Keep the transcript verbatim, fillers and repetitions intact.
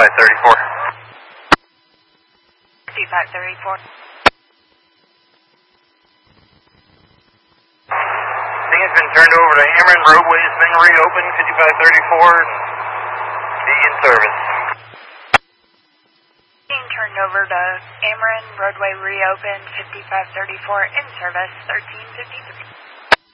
fifty-five thirty-four. fifty-five thirty-four. Thing has been turned over to Ameren. Roadway has been reopened. fifty-five thirty-four. Be in service. Being turned over to Ameren. Roadway reopened. fifty-five thirty-four in service. thirteen fifty-three.